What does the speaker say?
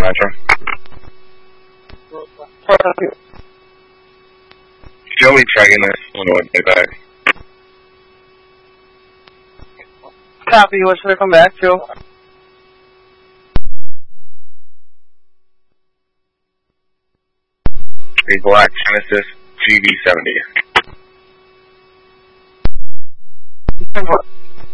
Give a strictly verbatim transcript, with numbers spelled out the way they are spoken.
Metro. Joey tracking this on the way back. Copy, what should I come back to? A black Genesis G V seventy. What?